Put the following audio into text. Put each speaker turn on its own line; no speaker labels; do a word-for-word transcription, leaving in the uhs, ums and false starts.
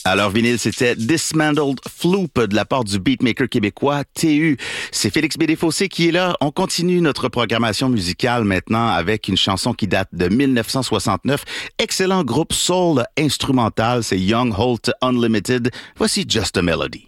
Alors, vinyle, c'était Dismantled Floop de la part du beatmaker québécois T U. C'est Félix B. Desfossés qui est là. On continue notre programmation musicale maintenant avec une chanson qui date de mille neuf cent soixante-neuf. Excellent groupe soul instrumental, c'est Young Holt Unlimited. Voici Just a Melody.